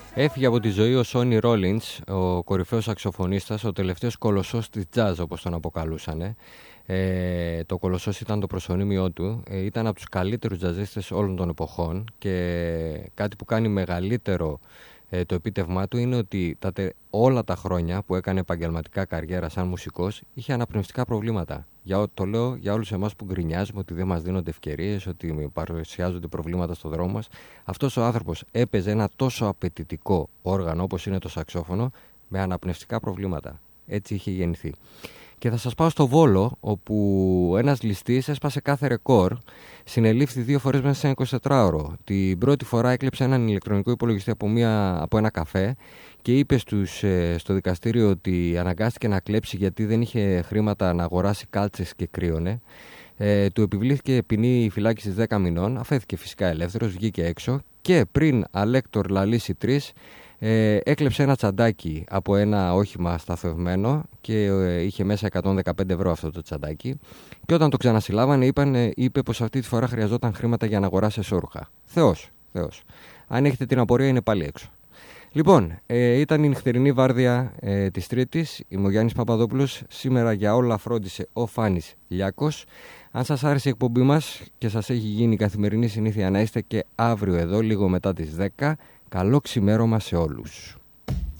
Έφυγε από τη ζωή ο Σόνι Ρόλινς, ο κορυφαίος σαξοφωνίστας, ο τελευταίος κολοσσός της jazz, όπως τον αποκαλούσανε. Το κολοσσός ήταν το προσωνύμιό του. Ήταν από τους καλύτερους τζαζίστες όλων των εποχών και κάτι που κάνει μεγαλύτερο το επίτευγμά του είναι ότι όλα τα χρόνια που έκανε επαγγελματικά καριέρα σαν μουσικός είχε αναπνευστικά προβλήματα. Το λέω για όλους εμάς που γκρινιάζουμε ότι δεν μας δίνονται ευκαιρίες, ότι παρουσιάζονται προβλήματα στο δρόμο μας. Αυτός ο άνθρωπος έπαιζε ένα τόσο απαιτητικό όργανο όπως είναι το σαξόφωνο με αναπνευστικά προβλήματα. Έτσι είχε γεννηθεί. Και θα σας πάω στο Βόλο, όπου ένας ληστής έσπασε κάθε ρεκόρ, συνελήφθη 2 φορές μέσα σε ένα 24ωρο. Την πρώτη φορά έκλεψε έναν ηλεκτρονικό υπολογιστή από ένα καφέ και είπε στο δικαστήριο ότι αναγκάστηκε να κλέψει γιατί δεν είχε χρήματα να αγοράσει κάλτσες και κρύωνε. Του επιβλήθηκε ποινή φυλάκισης 10 μηνών, αφέθηκε φυσικά ελεύθερος, βγήκε έξω και πριν αλέκτορ λαλήσει 3, έκλεψε ένα τσαντάκι από ένα όχημα σταθευμένο και είχε μέσα 115 ευρώ αυτό το τσαντάκι και όταν το ξανασυλλάβανε είπε πως αυτή τη φορά χρειαζόταν χρήματα για να αγοράσει εσώρουχα. Θεός. Αν έχετε την απορία είναι πάλι έξω. Λοιπόν, ήταν η νυχτερινή βάρδια της Τρίτης. Είμαι ο Γιάννης Παπαδόπουλος. Σήμερα για όλα φρόντισε ο Φάνης Λιάκος. Αν σας άρεσε η εκπομπή μας και σας έχει γίνει καθημερινή συνήθεια να είστε και αύριο εδώ λίγο μετά τις 10, καλό ξημέρωμα σε όλους.